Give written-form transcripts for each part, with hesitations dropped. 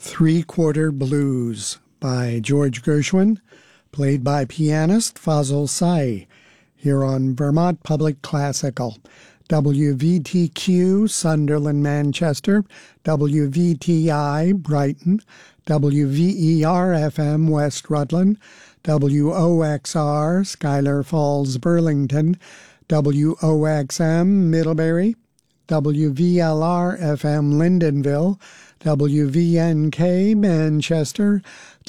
Three-Quarter Blues by George Gershwin, played by pianist Fazil Say, here on Vermont Public Classical. WVTQ, Sunderland, Manchester, WVTI, Brighton, WVER-FM, West Rutland, WOXR, Schuyler Falls, Burlington, WOXM, Middlebury, WVLR-FM, Lyndonville, WVNK, Manchester,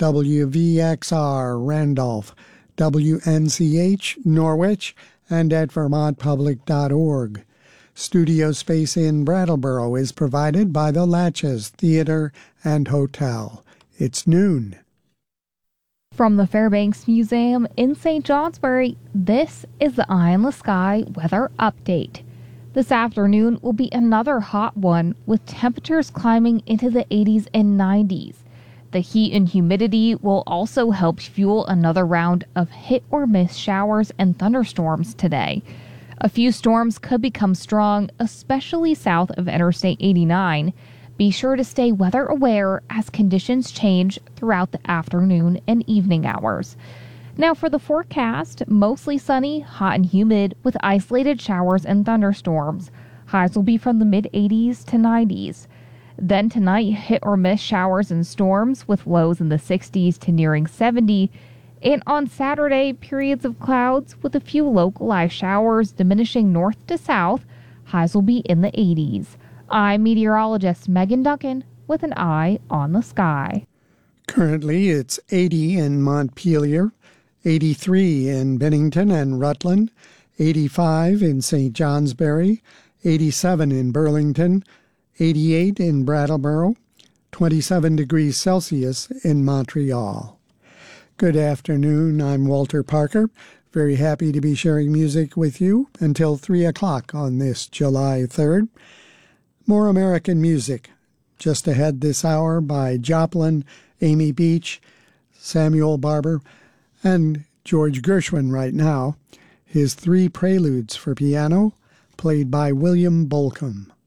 WVXR, Randolph, WNCH, Norwich, and at vermontpublic.org. Studio space in Brattleboro is provided by the Latches Theater and Hotel. It's noon. From the Fairbanks Museum in St. Johnsbury, this is the Eye in the Sky weather update. This afternoon will be another hot one, with temperatures climbing into the 80s and 90s. The heat and humidity will also help fuel another round of hit-or-miss showers and thunderstorms today. A few storms could become strong, especially south of Interstate 89. Be sure to stay weather aware as conditions change throughout the afternoon and evening hours. Now for the forecast, mostly sunny, hot and humid with isolated showers and thunderstorms. Highs will be from the mid-80s to 90s. Then tonight, hit or miss showers and storms with lows in the 60s to nearing 70. And on Saturday, periods of clouds with a few localized showers diminishing north to south. Highs will be in the 80s. I'm meteorologist Megan Duncan with an eye on the sky. Currently, it's 80 in Montpelier, 83 in Bennington and Rutland, 85 in St. Johnsbury, 87 in Burlington, 88 in Brattleboro, 27 degrees Celsius in Montreal. Good afternoon, I'm Walter Parker. Very happy to be sharing music with you until 3 o'clock on this July 3rd. More American music just ahead this hour by Joplin, Amy Beach, Samuel Barber, and George Gershwin right now. His three preludes for piano, played by William Bolcom.